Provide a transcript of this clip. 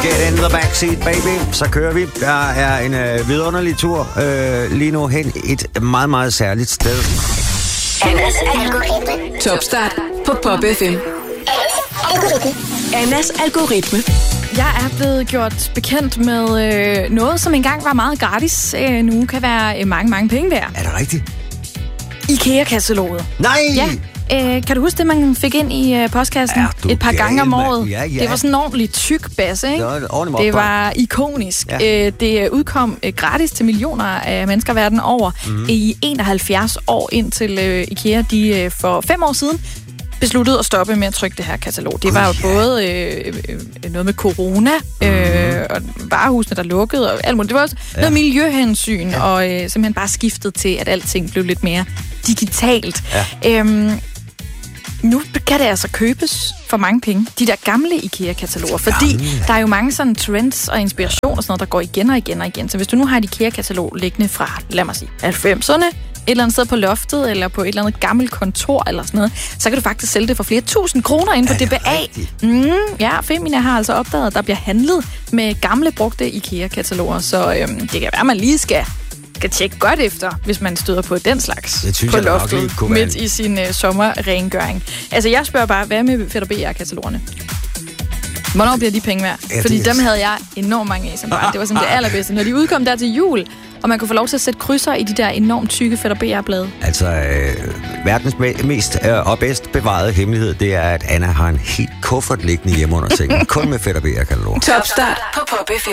Get in the backseat, baby. Så kører vi. Der er en vidunderlig tur lige nu hen et meget, meget særligt sted. Annas algoritme. Topstart på Pop FM. Annas algoritme. Jeg er blevet gjort bekendt med noget, som engang var meget gratis. Nu kan være mange penge værd. Er det rigtigt? IKEA-kataloget. Nej! Ja. Kan du huske det, man fik ind i postkassen et par gange om året? Ja. Det var sådan en ordentlig tyk basse, ikke? Det var ikonisk. Ja. Det udkom gratis til millioner af mennesker verden over i 71 år, indtil IKEA de for 5 år siden besluttede at stoppe med at trykke det her katalog. Det var jo både noget med corona, og varehusene, der lukkede, og alt muligt. Det var også noget miljøhensyn, og simpelthen bare skiftet til, at alting blev lidt mere digitalt. Ja. Nu kan det altså købes for mange penge, de der gamle IKEA-kataloger, fordi der er jo mange sådan trends og inspiration og sådan noget, der går igen og igen og igen. Så hvis du nu har et IKEA-katalog liggende fra, lad mig sige, 90'erne, et eller andet sted på loftet, eller på et eller andet gammelt kontor, eller sådan noget, så kan du faktisk sælge det for flere tusind kroner inde på DBA. Ja, Femina har altså opdaget, at der bliver handlet med gamle, brugte IKEA-kataloger, så det kan være, at man lige skal tjekke godt efter, hvis man støder på den slags på loftet midt i sin sommerrengøring. Altså, jeg spørger bare, hvad med Fætter BR-katalogerne? Hvornår bliver de penge værd? Fordi dem havde jeg enormt mange af som barn. Det var sådan det allerbedste. Når de udkom der til jul, og man kunne få lov til at sætte krydser i de der enormt tykke Fætter BR-blade. Altså, verdens mest og bedst bevarede hemmelighed, det er, at Anna har en helt kuffert liggende hjemme under sengen. Kun med Fætter BR-kataloger. Topstart på Pop FM.